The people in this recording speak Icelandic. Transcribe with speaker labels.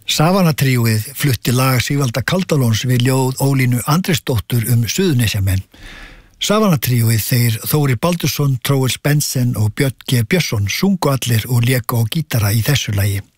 Speaker 1: Savanatríóið flutti lag Sigvalda Kaldalóns við ljóð Ólínu Andrésdóttur Suðurnesjamenn. Savanatríóið þeir Þórir Baldursson, Tróels Bensen og Björn G. Björnsson sungu allir og léku á gítara í þessu lagi.